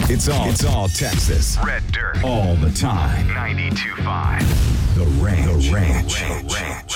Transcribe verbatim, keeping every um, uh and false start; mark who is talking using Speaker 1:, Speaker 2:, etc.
Speaker 1: It's all, it's all Texas.
Speaker 2: Red Dirt.
Speaker 1: All the time.
Speaker 2: ninety-two point five.
Speaker 1: The Ranch. The Ranch.